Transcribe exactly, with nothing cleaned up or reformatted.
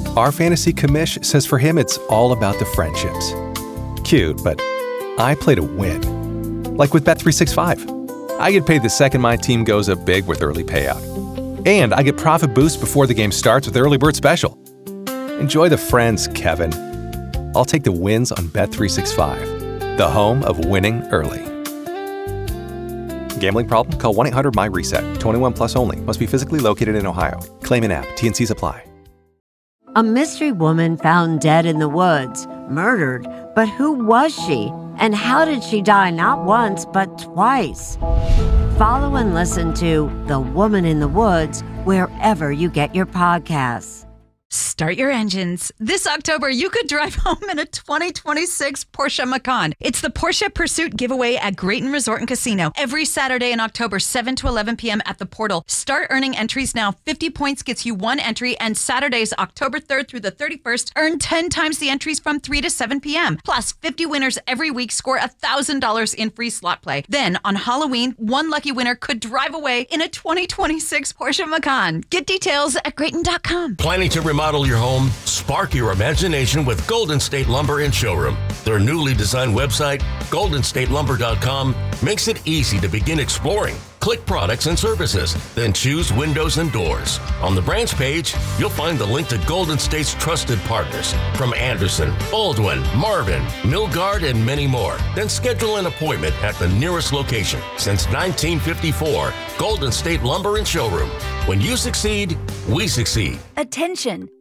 Our fantasy commish says for him it's all about the friendships. Cute, but I play to win. Like with Bet three sixty-five. I get paid the second my team goes up big with early payout. And I get profit boost before the game starts with Early Bird Special. Enjoy the friends, Kevin. I'll take the wins on Bet three sixty-five, the home of winning early. Gambling problem? Call one eight hundred M Y reset. twenty-one plus only. Must be physically located in Ohio. Claim in app. T N Cs apply. A mystery woman found dead in the woods, murdered, but who was she? And how did she die not once, but twice? Follow and listen to The Woman in the Woods wherever you get your podcasts. Start your engines. This October, you could drive home in a twenty twenty-six Porsche Macan. It's the Porsche Pursuit giveaway at Grayton Resort and Casino every Saturday in October, seven to eleven p.m. at the portal. Start earning entries now. fifty points gets you one entry, and Saturdays, October third through the thirty-first, earn ten times the entries from three to seven p.m. Plus, fifty winners every week score one thousand dollars in free slot play. Then, on Halloween, one lucky winner could drive away in a twenty twenty-six Porsche Macan. Get details at Grayton dot com. Planning to remodel your home? Spark your imagination with Golden State Lumber and Showroom. Their newly designed website, golden state lumber dot com, makes it easy to begin exploring. Click products and services, then choose windows and doors. On the branch page, you'll find the link to Golden State's trusted partners from Anderson, Baldwin, Marvin, Milgard, and many more. Then schedule an appointment at the nearest location. Since nineteen fifty-four, Golden State Lumber and Showroom. When you succeed, we succeed. Attention!